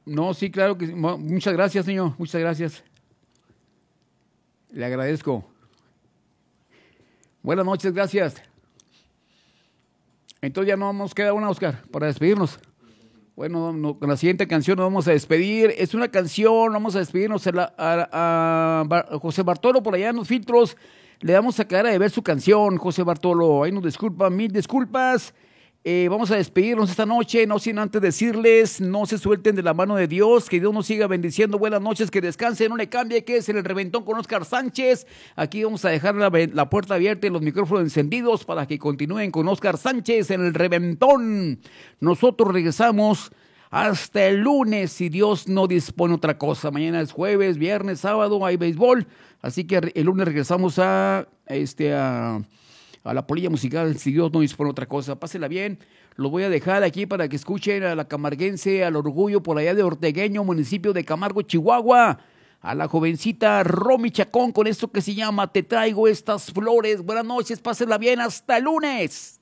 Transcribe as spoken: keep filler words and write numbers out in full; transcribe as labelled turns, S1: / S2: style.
S1: No, sí, claro que sí. Muchas gracias, señor. Muchas gracias. Le agradezco. Buenas noches, gracias. Entonces ya no nos queda una, Oscar, para despedirnos. Bueno, no, con la siguiente canción nos vamos a despedir. Es una canción, vamos a despedirnos a, la, a, a, a José Bartolo por allá en los filtros. Le damos a cara de ver su canción, José Bartolo. Ahí nos disculpa, mil disculpas. Eh, vamos a despedirnos esta noche, no sin antes decirles, no se suelten de la mano de Dios, que Dios nos siga bendiciendo, buenas noches, que descansen, no le cambie, que es en el Reventón con Oscar Sánchez. Aquí vamos a dejar la, la puerta abierta y los micrófonos encendidos para que continúen con Oscar Sánchez en el Reventón. Nosotros regresamos hasta el lunes, si Dios no dispone otra cosa. Mañana es jueves, viernes, sábado, hay béisbol, así que el lunes regresamos a este a... a la polilla musical, si Dios no dispone otra cosa. Pásela bien, lo voy a dejar aquí para que escuchen a la camarguense, al orgullo por allá de Ortegueño, municipio de Camargo, Chihuahua, a la jovencita Romy Chacón con esto que se llama Te traigo estas flores. Buenas noches, pásela bien, hasta el lunes.